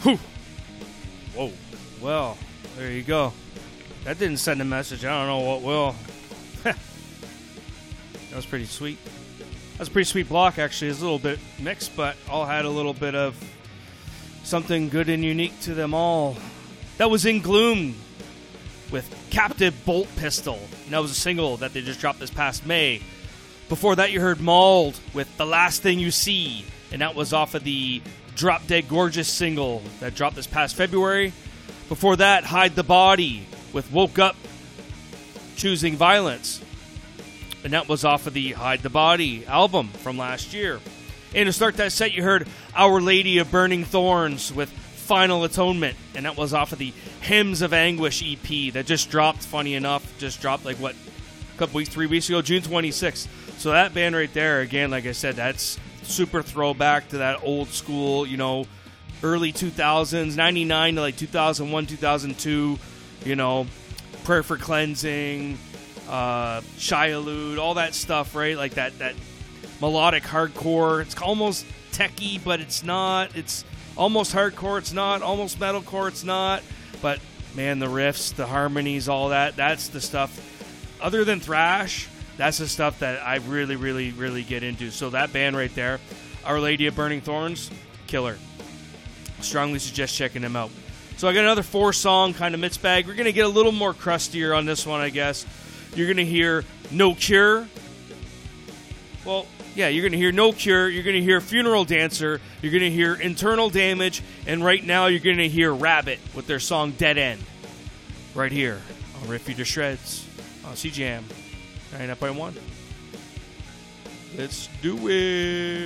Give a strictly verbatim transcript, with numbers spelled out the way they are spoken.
Whew. Whoa. Well, there you go. That didn't send a message. I don't know what will. That was pretty sweet. That's a pretty sweet block, actually. It's a little bit mixed, but all had a little bit of something good and unique to them all. That was In Gloom with Captive Bolt Pistol. And that was a single that they just dropped this past May. Before that, you heard Mauled with The Last Thing You See. And that was off of the Drop Dead Gorgeous single that dropped this past February. Before that, Hide the Body with Woke Up Choosing Violence. And that was off of the Hide the Body album from last year. And to start that set, you heard Our Lady of Burning Thorns with Final Atonement. And that was off of the Hymns of Anguish E P that just dropped, funny enough, just dropped like, what, a couple weeks, three weeks ago, June twenty-sixth. So that band right there, again, like I said, that's super throwback to that old school, you know, early two thousands, ninety-nine to like two thousand one, two thousand two, you know, Prayer for Cleansing, uh, Shia-Lude, all that stuff, right? Like that, that melodic hardcore. It's almost techie, but it's not. It's almost hardcore, it's not. Almost metalcore, it's not. But, man, the riffs, the harmonies, all that, that's the stuff. Other than thrash, that's the stuff that I really, really, really get into. So that band right there, Our Lady of Burning Thorns, killer. Strongly suggest checking them out. So I got another four-song kind of mixed bag. We're going to get a little more crustier on this one, I guess. You're going to hear No Cure. Well, yeah, you're going to hear No Cure. You're going to hear Funeral Dancer. You're going to hear Internal Damage. And right now you're going to hear Rabbit with their song Dead End. Right here on Rip You to Shreds on C J M ninety-nine point one. Let's do it.